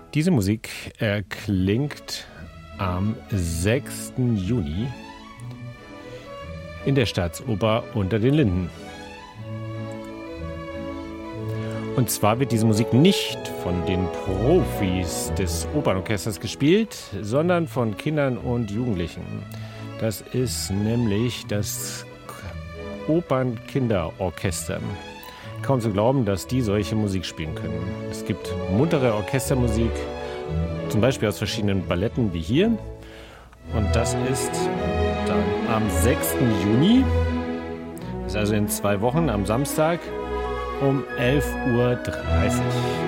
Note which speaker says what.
Speaker 1: Diese Musik erklingt am 6. Juni in der Staatsoper Unter den Linden. Und zwar wird diese Musik nicht von den Profis des Opernorchesters gespielt, sondern von Kindern und Jugendlichen. Das ist nämlich das Opernkinderorchester. Kaum zu glauben, dass die solche Musik spielen können. Es gibt muntere Orchestermusik, zum Beispiel aus verschiedenen Balletten wie hier. Und das ist dann am 6. Juni, das ist also in 2 Wochen, am Samstag um 11:30 Uhr.